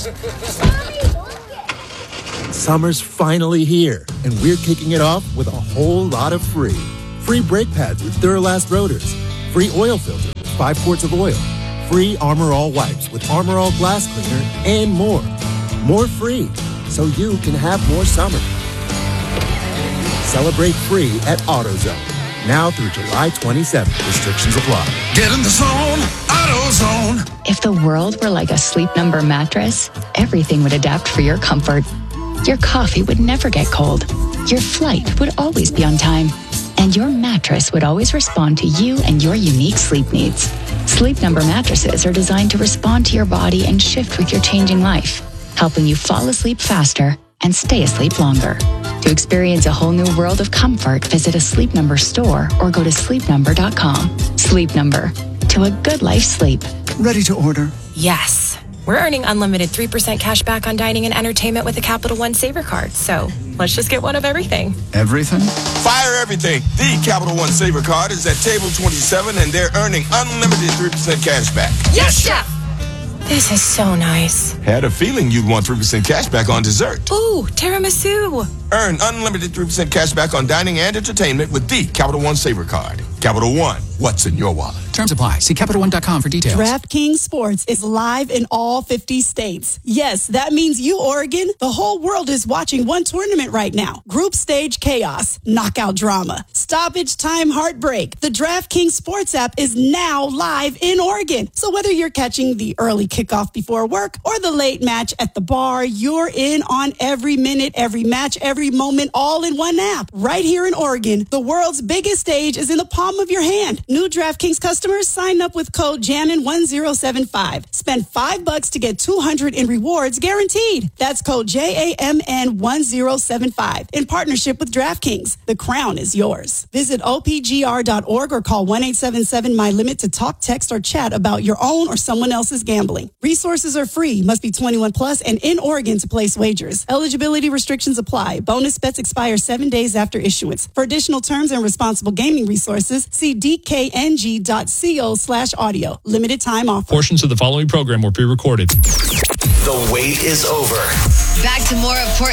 house. Summer's finally here, and we're kicking it off with a whole lot of free. Free brake pads with Duralast rotors. Free oil filter with 5 quarts of oil. Free Armor All wipes with Armor All glass cleaner, and more. More free, so you can have more summer. Celebrate free at AutoZone. Now through July 27th. Restrictions apply. Get in the zone. AutoZone. If the world were like a Sleep Number mattress, everything would adapt for your comfort. Your coffee would never get cold. Your flight would always be on time. And your mattress would always respond to you and your unique sleep needs. Sleep Number mattresses are designed to respond to your body and shift with your changing life, helping you fall asleep faster and stay asleep longer. To experience a whole new world of comfort, visit a Sleep Number store or go to sleepnumber.com. Sleep Number. To a good life's sleep. Ready to order? Yes. We're earning unlimited 3% cash back on dining and entertainment with a Capital One Saver card. So let's just get one of everything. Everything? Fire everything. The Capital One Saver card is at table 27 and they're earning unlimited 3% cash back. Yes, Chef! This is so nice. Had a feeling you'd want 3% cash back on dessert. Ooh, tiramisu. Earn unlimited 3% cash back on dining and entertainment with the Capital One Saver card. Capital One, what's in your wallet? Terms apply. See CapitalOne.com for details. DraftKings Sports is live in all 50 states. Yes, that means you, Oregon. The whole world is watching one tournament right now. Group stage chaos, knockout drama, stoppage time heartbreak. The DraftKings Sports app is now live in Oregon. So whether you're catching the early kickoff before work or the late match at the bar, you're in on every minute, every match, every moment, all in one app. Right here in Oregon, the world's biggest stage is in the palm of your hand. New DraftKings customers sign up with code JAMN1075. Spend $5 to get $200 in rewards guaranteed. That's code JAMN1075 in partnership with DraftKings. The crown is yours. Visit opgr.org or call 1-877-MY-LIMIT to talk, text, or chat about your own or someone else's gambling. Resources are free, must be 21 plus and in Oregon to place wagers. Eligibility restrictions apply. Bonus bets expire 7 days after issuance. For additional terms and responsible gaming resources, see dkng.co/audio. Limited time offer. Portions of the following program were pre-recorded. The wait is over. Back to more of Portland